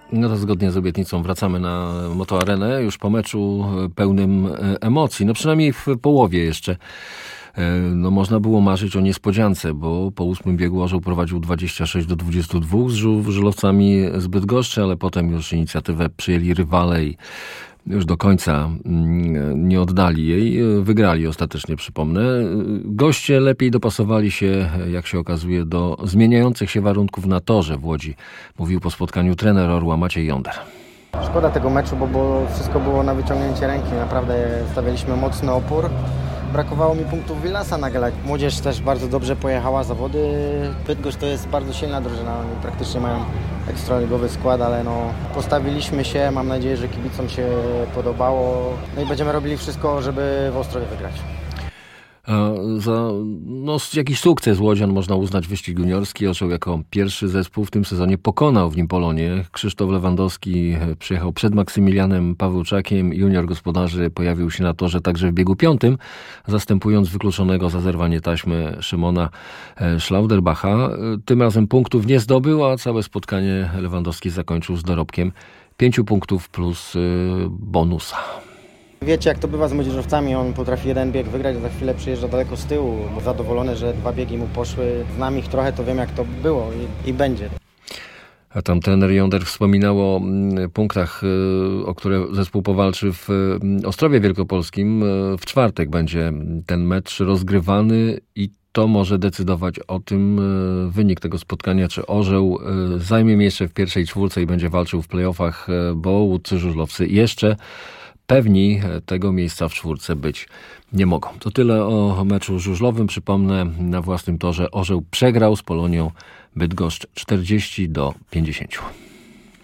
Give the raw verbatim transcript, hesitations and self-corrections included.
No to zgodnie z obietnicą wracamy na Motoarenę już po meczu pełnym emocji. No przynajmniej w połowie jeszcze. No można było marzyć o niespodziance, bo po ósmym biegu Orzeł prowadził dwadzieścia sześć do dwudziestu dwóch z żużlowcami z Bydgoszczy, ale potem już inicjatywę przyjęli rywale i już do końca nie oddali jej. Wygrali ostatecznie, przypomnę. Goście lepiej dopasowali się, jak się okazuje, do zmieniających się warunków na torze w Łodzi. Mówił po spotkaniu trener Orła Maciej Jonder. Szkoda tego meczu, bo, bo wszystko było na wyciągnięcie ręki. Naprawdę stawialiśmy mocny opór. Brakowało mi punktów Willasa na galach. Młodzież też bardzo dobrze pojechała zawody. Bydgoszcz to jest bardzo silna drużyna. Oni praktycznie mają ekstraligowy skład, ale no, postawiliśmy się. Mam nadzieję, że kibicom się podobało. No i będziemy robili wszystko, żeby w Ostrowie wygrać. A za no, jakiś sukces Łodzian można uznać wyścig juniorski. Orzeł jako pierwszy zespół w tym sezonie pokonał w nim Polonię. Krzysztof Lewandowski przyjechał przed Maksymilianem Pawełczakiem. Junior gospodarzy pojawił się na torze także w biegu piątym, zastępując wykluczonego za zerwanie taśmy Szymona Schlauderbacha. Tym razem punktów nie zdobył, a całe spotkanie Lewandowski zakończył z dorobkiem pięciu punktów plus bonusa. Wiecie, jak to bywa z młodzieżowcami, on potrafi jeden bieg wygrać, a za chwilę przyjeżdża daleko z tyłu, bo zadowolony, że dwa biegi mu poszły. Znam ich trochę, to wiem, jak to było i, i będzie. A tam trener Jonder wspominał o punktach, o które zespół powalczy w Ostrowie Wielkopolskim. W czwartek będzie ten mecz rozgrywany i to może decydować o tym wynik tego spotkania, czy Orzeł zajmie miejsce w pierwszej czwórce i będzie walczył w play-offach, bo łódzcy żużlowcy jeszcze pewni tego miejsca w czwórce być nie mogą. To tyle o meczu żużlowym. Przypomnę, na własnym torze Orzeł przegrał z Polonią Bydgoszcz czterdzieści do pięćdziesięciu.